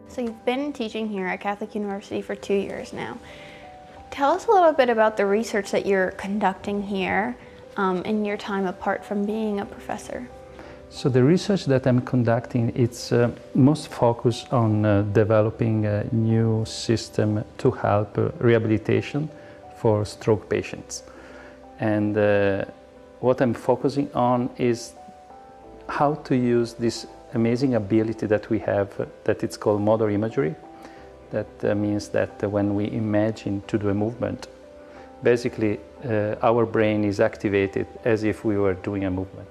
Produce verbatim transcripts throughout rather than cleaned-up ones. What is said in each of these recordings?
So you've been teaching here at Catholic University for two years now. Tell us a little bit about the research that you're conducting here um, in your time apart from being a professor. So the research that I'm conducting, it's uh, most focused on uh, developing a new system to help uh, rehabilitation for stroke patients. And uh, what I'm focusing on is how to use this amazing ability that we have, uh, that it's called motor imagery. That uh, means that uh, when we imagine to do a movement, basically uh, our brain is activated as if we were doing a movement.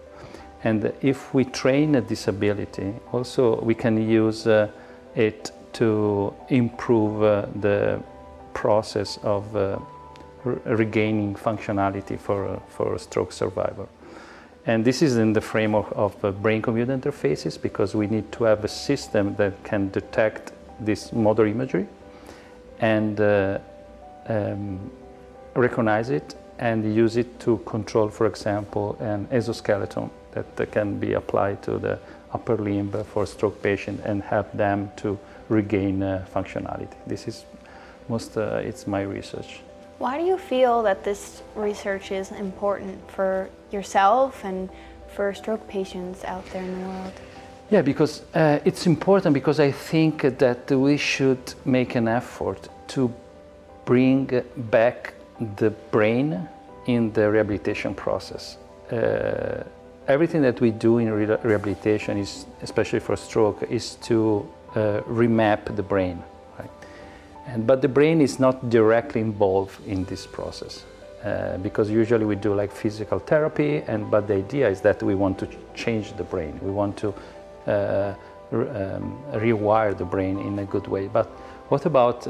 And if we train a disability, also we can use uh, it to improve uh, the process of uh, re regaining functionality for, uh, for a stroke survivor. And this is in the framework of uh, brain-computer interfaces, because we need to have a system that can detect this motor imagery and uh, um, recognize it and use it to control, for example, an exoskeleton that can be applied to the upper limb for stroke patient and help them to regain uh, functionality. This is most, uh, it's my research. Why do you feel that this research is important for yourself and for stroke patients out there in the world? Yeah, because uh, it's important because I think that we should make an effort to bring back the brain in the rehabilitation process. Uh, everything that we do in re rehabilitation, is, especially for stroke, is to uh, remap the brain. Right? And, but the brain is not directly involved in this process. Uh, because usually we do like physical therapy, and but the idea is that we want to change the brain. We want to uh, re um, rewire the brain in a good way. But what about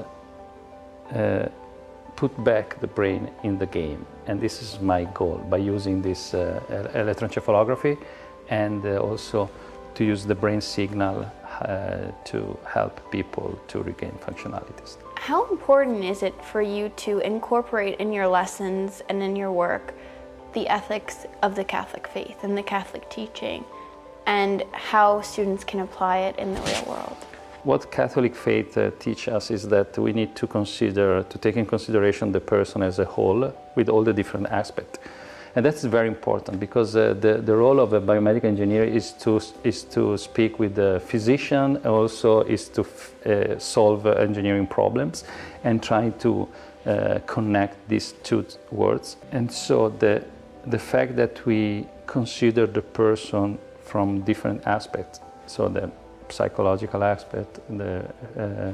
uh, put back the brain in the game? And this is my goal, by using this uh, electroencephalography and uh, also to use the brain signal uh, to help people to regain functionalities. How important is it for you to incorporate in your lessons and in your work the ethics of the Catholic faith and the Catholic teaching, and how students can apply it in the real world? What Catholic faith uh, teaches us is that we need to consider, to take in consideration the person as a whole with all the different aspects. And that's very important, because uh, the, the role of a biomedical engineer is to, is to speak with the physician, also is to uh, solve uh, engineering problems and try to uh, connect these two words. And so the, the fact that we consider the person from different aspects, so the psychological aspect, the uh,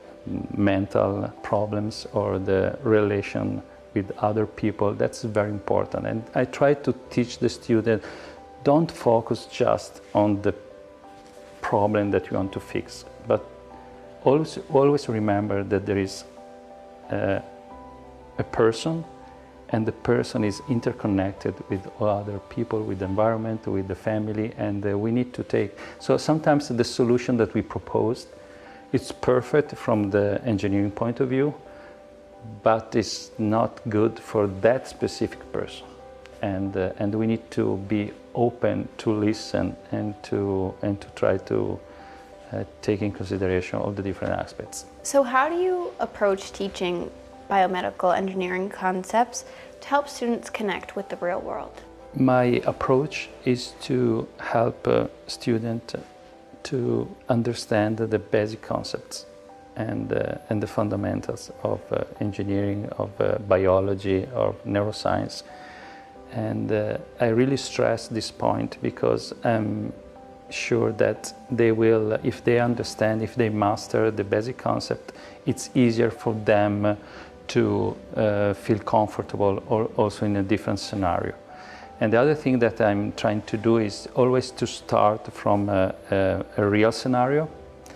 mental problems, or the relation with other people, that's very important. And I try to teach the student, don't focus just on the problem that you want to fix, but always, always remember that there is uh, a person, and the person is interconnected with other people, with the environment, with the family, and uh, we need to take... So sometimes the solution that we proposed, it's perfect from the engineering point of view, but it's not good for that specific person. And, uh, and we need to be open to listen and to, and to try to uh, take in consideration all the different aspects. So how do you approach teaching biomedical engineering concepts to help students connect with the real world? My approach is to help a student to understand the basic concepts and, uh, and the fundamentals of uh, engineering, of uh, biology, or neuroscience. And uh, I really stress this point because I'm sure that they will, if they understand, if they master the basic concept, it's easier for them to uh, feel comfortable, or also in a different scenario. And the other thing that I'm trying to do is always to start from a, a, a real scenario,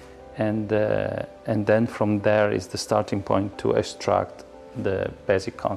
and, uh, and then from there is the starting point to extract the basic concept.